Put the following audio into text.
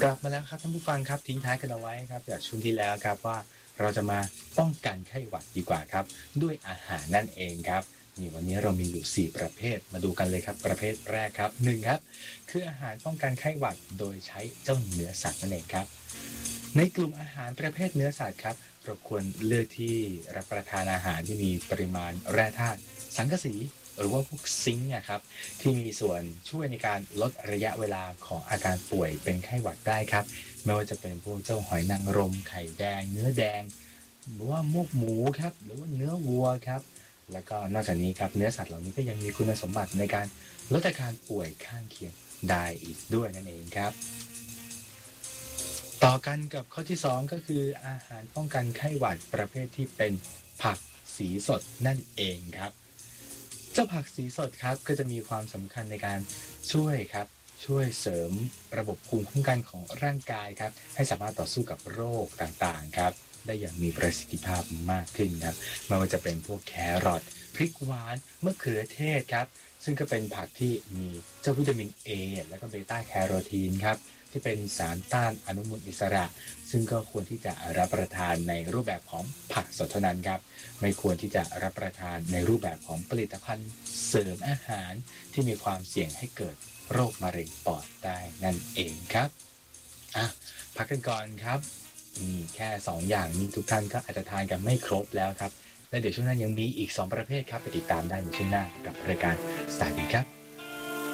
กลับมาแล้วครับท่านผู้ฟังครับทิ้งท้ายกันเอาไว้ครับจากช่วงที่แล้วครับว่าเราจะมาป้องกันไข้หวัดดีกว่าครับด้วยอาหารนั่นเองครับนี่วันนี้เรามีอยู่4ประเภทมาดูกันเลยครับประเภทแรกครับ1ครับคืออาหารป้องกันไข้หวัดโดยใช้เจ้าเนื้อสัตว์นั่นเองครับในกลุ่มอาหารประเภทเนื้อสัตว์ครับเราควรเลือกที่รับประทานอาหารที่มีปริมาณแร่ธาตุสังกะสีหรือว่าพวกซิงค์นะครับที่มีส่วนช่วยในการลดระยะเวลาของอาการป่วยเป็นไข้หวัดได้ครับไม่ว่าจะเป็นพวกเจ้าหอยนางรมไข่แดงเนื้อแดงหรือว่าพวกหมูครับหรือว่าเนื้อวัวครับแล้วก็นอกจากนี้ครับเนื้อสัตว์เหล่านี้ก็ยังมีคุณสมบัติในการลดอาการป่วยข้างเคียงได้อีกด้วยนั่นเองครับต่อกันกับข้อที่2ก็คืออาหารป้องกันไข้หวัดประเภทที่เป็นผักสีสดนั่นเองครับ เจ้าผักสีสดครับก็จะมีความสำคัญในการช่วยครับช่วยเสริมระบบภูมิคุ้มกันของร่างกายครับให้สามารถต่อสู้กับโรคต่างๆครับได้อย่างมีประสิทธิภาพมากขึ้นครับไม่ว่าจะเป็นพวกแครอทพริกหวานมะเขือเทศครับซึ่งก็เป็นผักที่มีเจ้าวิตามิน A และก็เบต้าแคโรทีนครับที่เป็นสารต้านอนุมูลอิสระซึ่งก็ควรที่จะรับประทานในรูปแบบของผักสดเท่านั้นครับ ไม่ควรที่จะรับประทานในรูปแบบของผลิตภัณฑ์เสริมอาหารที่มีความเสี่ยงให้เกิดโรคมะเร็งปอดได้นั่นเองครับอ่ะพักกันก่อนครับมีแค่2อย่างนี้ทุกท่านก็อาจจะทานกันไม่ครบแล้วครับและเดี๋ยวช่วงหน้ายังมีอีก2ประเภทครับไปติดตามได้ในช่วงหน้ากับรายการสตาร์ดีครับ